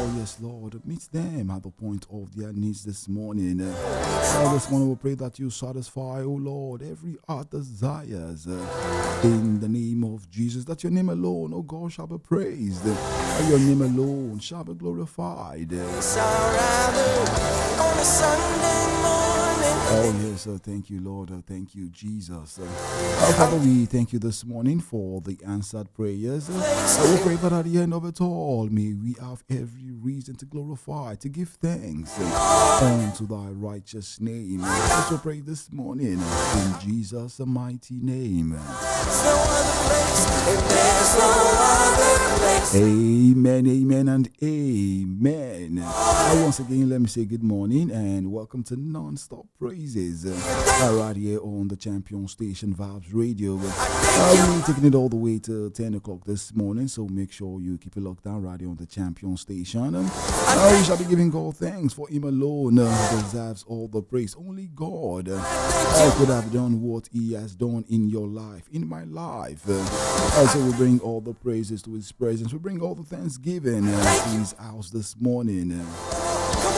Oh, yes, Lord. Meet them at the point of their needs this morning. This morning we pray that you satisfy, oh Lord, every heart desires in the name of Jesus. That your name alone, oh God, shall be praised. That your name alone shall be glorified. On a Sunday morning. Oh, yes, thank you, Lord. Thank you, Jesus. Father, we thank you this morning for the answered prayers. I will pray that at the end of it all, may we have every reason to glorify, to give thanks unto thy righteous name. Let us pray this morning in Jesus' mighty name. Amen, amen, and amen. Once again, let me say good morning and welcome to Non-Stop Praises right here on the Champion Station Vibes Radio. We're taking it all the way to 10 o'clock this morning, so make sure you keep it locked down right here on the Champion Station. We shall be giving God thanks, for him alone deserves all the praise. Only God could have done what he has done in your life, in my life. So we bring all the praises to his presence. We bring all the thanksgiving to his house this morning.